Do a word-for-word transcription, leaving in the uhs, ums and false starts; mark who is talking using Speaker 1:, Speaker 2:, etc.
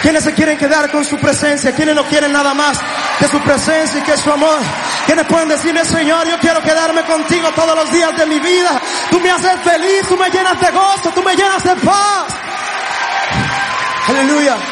Speaker 1: ¿Quiénes se quieren quedar con su presencia? ¿Quiénes no quieren nada más que su presencia y que su amor? ¿Quiénes pueden decirle, Señor, yo quiero quedarme contigo todos los días de mi vida? Tú me haces feliz, tú me llenas de gozo, tú me llenas de paz. Aleluya.